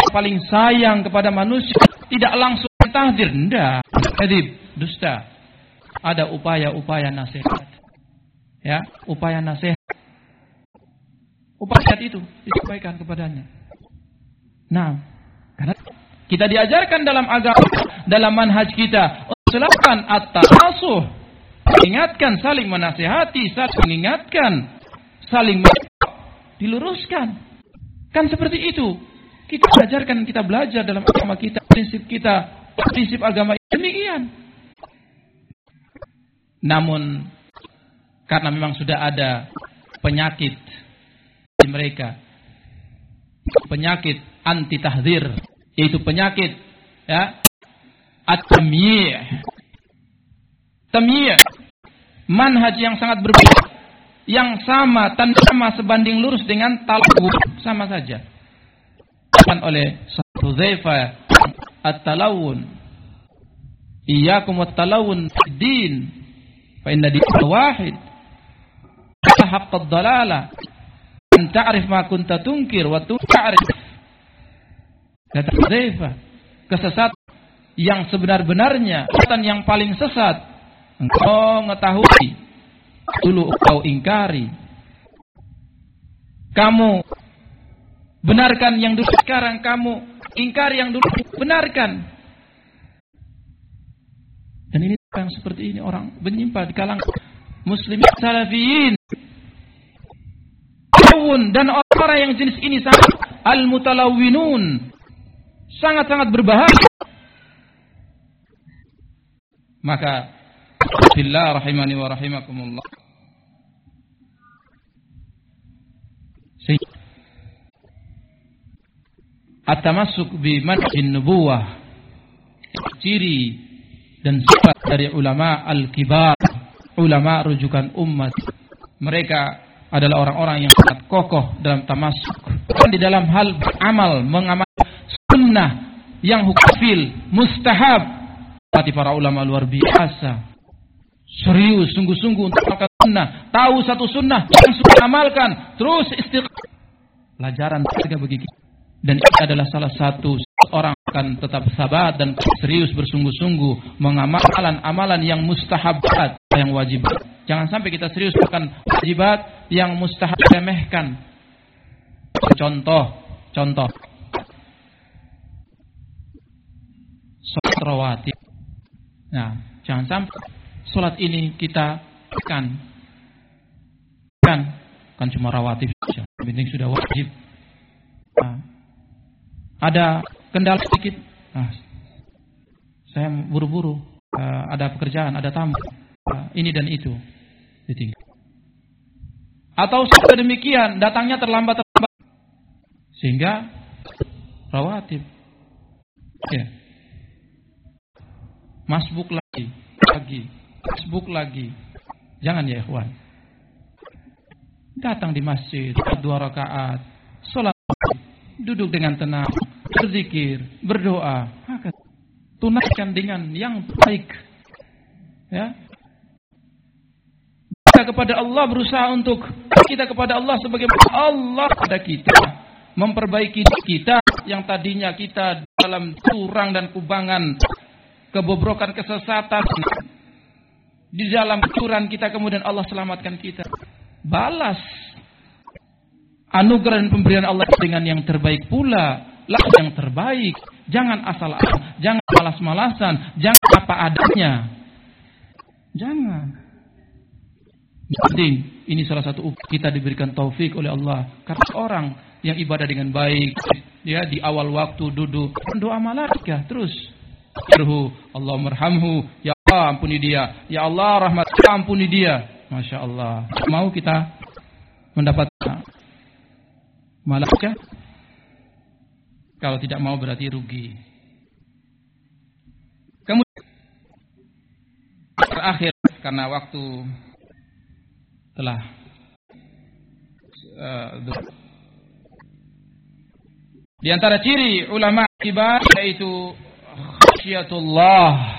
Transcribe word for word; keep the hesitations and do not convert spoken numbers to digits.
paling sayang kepada manusia, tidak langsung tahdir, enggak. Jadi dusta. Ada upaya-upaya nasihat. Ya, upaya nasihat. Upaya itu disampaikan kepadanya. Nah, karena kita diajarkan dalam agama, dalam manhaj kita, silakan at-tanasuh, ingatkan, saling menasihati, saling mengingatkan, saling diluruskan. Kan seperti itu. Kita ajarkan, kita belajar dalam agama kita, prinsip kita, prinsip agama demikian. Namun karena memang sudah ada penyakit di mereka, penyakit anti tahdzir, yaitu penyakit ya at-tamyi'. Tamyi', manhaj yang sangat berbeda, yang sama dan sama sebanding lurus dengan talawun, sama saja. Kan oleh Hudzaifah at-talawun, iyyakum wat-talawun fid-din fa inna din wahid. Haqqad dalalah an ta'rif ma kunta tunkir wa ta'rif. Kata Hudzaifah, kesesatan yang sebenar-benarnya, kesesatan yang paling sesat, engkau mengetahui, dulu engkau ingkari. Kamu benarkan yang dulu, sekarang kamu ingkari yang dulu, benarkan. Dan ini yang seperti ini orang menyimpang di kalangan muslimin salafiyin. Dan orang-orang yang jenis ini sangat al-mutalawwinun, sangat-sangat berbahaya. Maka billah rahimani wa rahimakumullah, at-tamassuk bi manhajin nubuwah, ciri dan sifat dari ulama al-kibar, ulama rujukan umat. Mereka adalah orang-orang yang sangat kokoh dalam tamassuk dan di dalam hal beramal, mengamal sunnah yang hukfil, mustahab. Seperti para ulama luar biasa, serius, sungguh-sungguh untuk melakukan sunnah, tahu satu sunnah, langsung amalkan, terus istiqamah. Pelajaran berharga bagi kita. Dan ini adalah salah satu orang akan tetap sabar dan serius bersungguh-sungguh mengamalkan amalan yang mustahabat, yang wajib. Jangan sampai kita serius akan wajibat yang mustahab remehkan. Contoh, contoh. Salat rawatib. Nah, jangan sampai salat ini kita kan kan kan cuma rawatib saja. Penting sudah wajib. Nah, ada kendala sedikit. Nah, saya buru-buru. Uh, ada pekerjaan, ada tamu. Uh, ini dan itu. Ditinggal. Atau sudah demikian, datangnya terlambat terlambat sehingga rawatib. Ya. Masbuk lagi, lagi, masbuk lagi. Jangan ya ikhwan. Datang di masjid, dua rakaat, salat, duduk dengan tenang, berzikir, berdoa, tunaikan dengan yang baik. Ya. Kita kepada Allah, berusaha untuk kita kepada Allah sebagaimana Allah pada kita, memperbaiki kita yang tadinya kita dalam curang dan kubangan, kebobrokan, kesesatan, di dalam curang kita, kemudian Allah selamatkan kita. Balas anugerah dan pemberian Allah dengan yang terbaik pula, lah yang terbaik. Jangan asal-asal, jangan malas-malasan, jangan apa adanya. Jangan. Penting, ini salah satu kita diberikan taufik oleh Allah. Karena orang yang ibadah dengan baik, ya di awal waktu duduk doa malaika terus. Allah merhamhu, ya Allah ampuni dia, ya Allah rahmat, ampuni dia. Masya Allah. Mau kita mendapat malaikat? Kalau tidak mau berarti rugi. Kemudian terakhir, karena waktu telah uh, di antara ciri ulama kibar yaitu khasyatullah,